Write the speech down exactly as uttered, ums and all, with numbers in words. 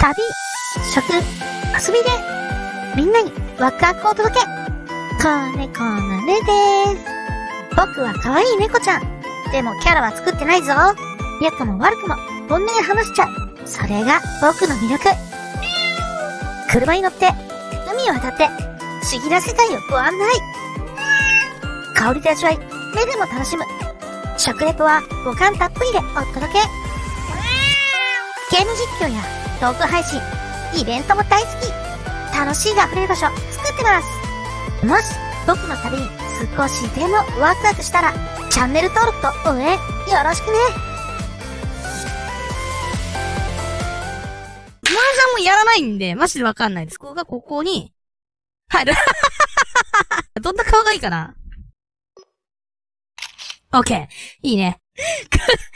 旅、食、遊びで、みんなにワクワクをお届け。こねこのねでーす。僕は可愛い猫ちゃん。でもキャラは作ってないぞ。良くも悪くも本音で話しちゃう。それが僕の魅力。車に乗って、海を渡って、不思議な世界をご案内。香りで味わい、目でも楽しむ。食レポは五感たっぷりでお届け。ゲーム実況やトーク配信、イベントも大好き。楽しいが溢れる場所作ってます。もし僕の旅に少しでもワクワクしたら、チャンネル登録と応援よろしくね。 麻雀もやらないんで、マジでわかんないです。ここがここに、入る。どんな顔がいいかな？ OK。いいね。